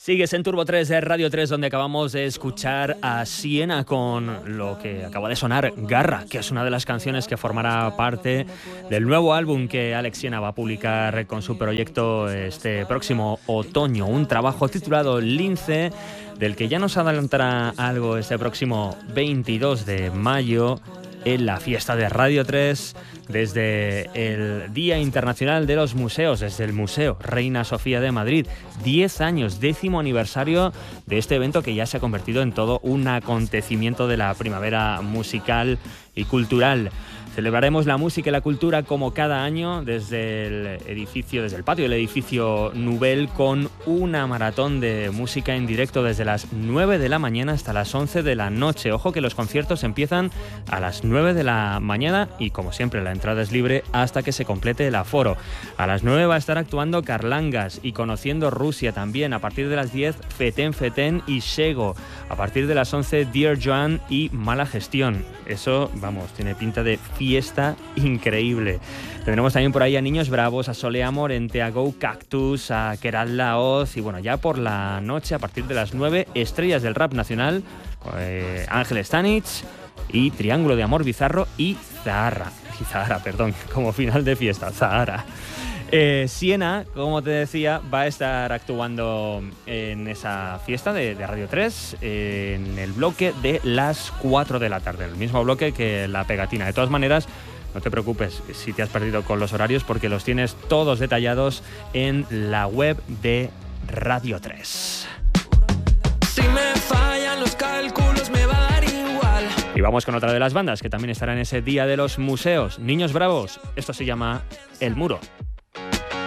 Sigues en Turbo 3 de Radio 3, donde acabamos de escuchar a Siena con lo que acaba de sonar, Garra, que es una de las canciones que formará parte del nuevo álbum que Alex Siena va a publicar con su proyecto este próximo otoño. Un trabajo titulado Lince, del que ya nos adelantará algo este próximo 22 de mayo en la fiesta de Radio 3, desde el Día Internacional de los Museos, desde el Museo Reina Sofía de Madrid. 10 años, 10º aniversario de este evento que ya se ha convertido en todo un acontecimiento de la primavera musical y cultural. Celebraremos la música y la cultura como cada año desde el patio del edificio Nubel, con una maratón de música en directo desde las 9 de la mañana hasta las 11 de la noche. Ojo que los conciertos empiezan a las 9 de la mañana y, como siempre, la entrada es libre hasta que se complete el aforo. A las 9 va a estar actuando Carlangas y Conociendo Rusia también. A partir de las 10, Feten Feten y Shego. A partir de las 11, Dear Joan y Mala Gestión. Eso, vamos, tiene pinta de fiesta increíble. Tendremos también por ahí a Niños Bravos, a Solea Morente, a Go Cactus, a Keral Laoz y bueno, ya por la noche, a partir de las 9, estrellas del rap nacional, Ángel Stanich y Triángulo de Amor Bizarro y Zahara, como final de fiesta, Zahara. Siena, como te decía, va a estar actuando en esa fiesta de Radio 3 en el bloque de las 4 de la tarde, el mismo bloque que La Pegatina. De todas maneras, no te preocupes si te has perdido con los horarios, porque los tienes todos detallados en la web de Radio 3. Si me fallan los cálculos me va a dar igual. Y vamos con otra de las bandas que también estará en ese Día de los Museos, Niños Bravos. Esto se llama El Muro.